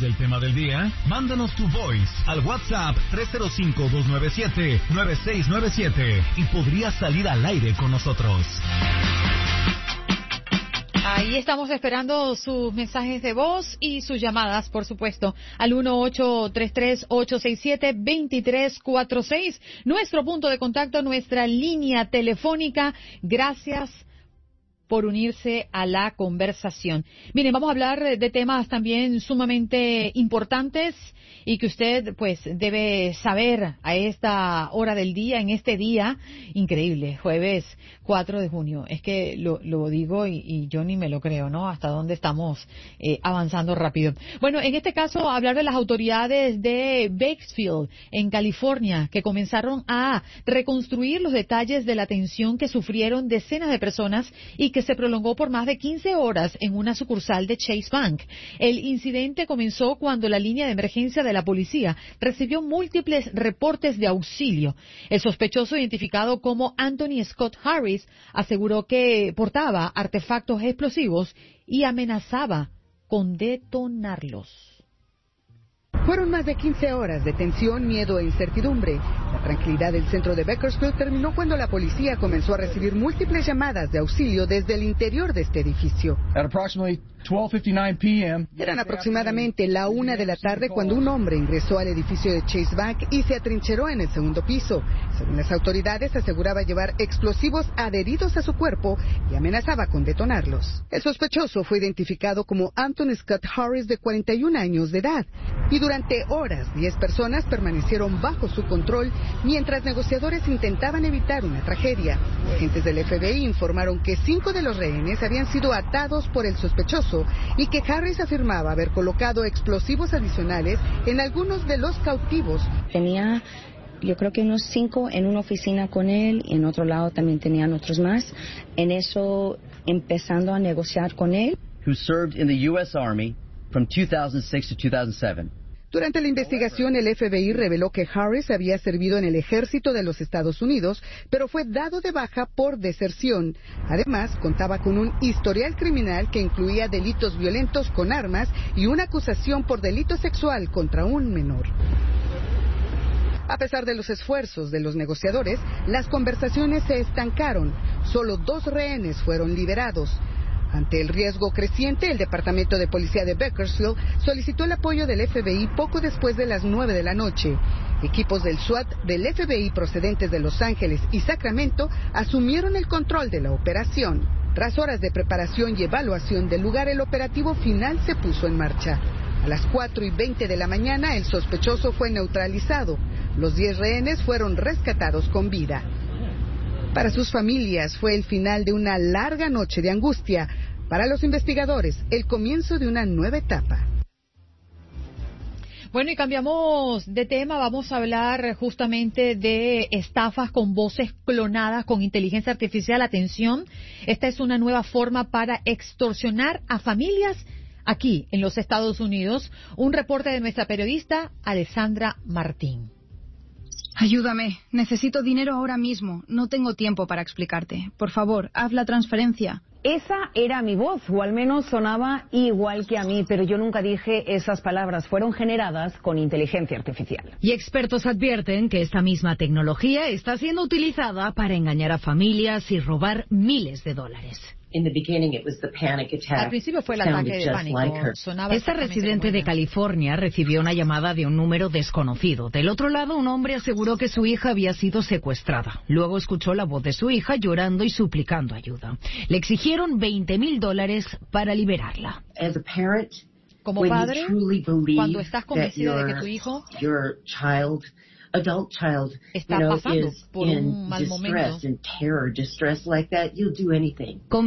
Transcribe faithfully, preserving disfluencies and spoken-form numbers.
el tema del día? Mándanos tu voice al WhatsApp tres cero cinco, dos nueve siete, nueve seis nueve siete y podrías salir al aire con nosotros. Ahí estamos esperando sus mensajes de voz y sus llamadas, por supuesto, al uno ocho tres tres, ocho seis siete, dos tres cuatro seis. Nuestro punto de contacto, nuestra línea telefónica. Gracias por unirse a la conversación. Miren, vamos a hablar de temas también sumamente importantes y que usted pues debe saber a esta hora del día, en este día increíble, jueves cuatro de junio. Es que lo, lo digo y, y yo ni me lo creo, ¿no? Hasta dónde estamos eh, avanzando rápido. Bueno, en este caso hablar de las autoridades de Bakersfield, en California, que comenzaron a reconstruir los detalles de la tensión que sufrieron decenas de personas y que se prolongó por más de quince horas en una sucursal de Chase Bank. El incidente comenzó cuando la línea de emergencia de la policía recibió múltiples reportes de auxilio. El sospechoso, identificado como Anthony Scott Harris, aseguró que portaba artefactos explosivos y amenazaba con detonarlos. Fueron más de quince horas de tensión, miedo e incertidumbre. La tranquilidad del centro de Bakersfield terminó cuando la policía comenzó a recibir múltiples llamadas de auxilio desde el interior de este edificio. Eran aproximadamente la una de la tarde cuando un hombre ingresó al edificio de Chase Bank y se atrincheró en el segundo piso. Según las autoridades, aseguraba llevar explosivos adheridos a su cuerpo y amenazaba con detonarlos. El sospechoso fue identificado como Anthony Scott Harris, de cuarenta y un años de edad, y durante horas diez personas permanecieron bajo su control mientras negociadores intentaban evitar una tragedia. Agentes del F B I informaron que cinco de los rehenes habían sido atados por el sospechoso y que Harris afirmaba haber colocado explosivos adicionales en algunos de los cautivos. Tenía, yo creo que unos cinco en una oficina con él, y en otro lado también tenían otros más. En eso, empezando a negociar con él. Who served in the U S Army from two thousand six to two thousand seven. Durante la investigación, el F B I reveló que Harris había servido en el ejército de los Estados Unidos, pero fue dado de baja por deserción. Además, contaba con un historial criminal que incluía delitos violentos con armas y una acusación por delito sexual contra un menor. A pesar de los esfuerzos de los negociadores, las conversaciones se estancaron. Solo dos rehenes fueron liberados. Ante el riesgo creciente, el Departamento de Policía de Bakersfield solicitó el apoyo del F B I poco después de las nueve de la noche. Equipos del SWAT del F B I procedentes de Los Ángeles y Sacramento asumieron el control de la operación. Tras horas de preparación y evaluación del lugar, el operativo final se puso en marcha. A las cuatro y veinte de la mañana, el sospechoso fue neutralizado. Los diez rehenes fueron rescatados con vida. Para sus familias fue el final de una larga noche de angustia. Para los investigadores, el comienzo de una nueva etapa. Bueno, y cambiamos de tema. Vamos a hablar justamente de estafas con voces clonadas con inteligencia artificial. Atención, esta es una nueva forma para extorsionar a familias aquí en los Estados Unidos. Un reporte de nuestra periodista Alessandra Martín. Ayúdame, necesito dinero ahora mismo. No tengo tiempo para explicarte. Por favor, haz la transferencia. Esa era mi voz, o al menos sonaba igual que a mí, pero yo nunca dije esas palabras. Fueron generadas con inteligencia artificial. Y expertos advierten que esta misma tecnología está siendo utilizada para engañar a familias y robar miles de dólares. Al principio fue el ataque de pánico. Sonaba Esta residente de California recibió una llamada de un número desconocido. Del otro lado, un hombre aseguró que su hija había sido secuestrada. Luego escuchó la voz de su hija llorando y suplicando ayuda. Le exigieron veinte mil dólares para liberarla. Como padre, cuando estás convencido de que tu hijo adult child, está you know, pasando is por in un mal distress momento. and terror, distress like that, you'll do anything.